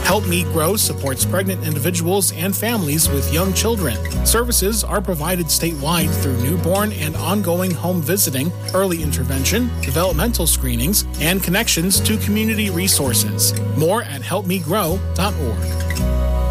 Help Me Grow supports pregnant individuals and families with young children. Services are provided statewide through newborn and ongoing home visiting, early intervention, developmental screenings, and connections to community resources. More at helpmegrow.org.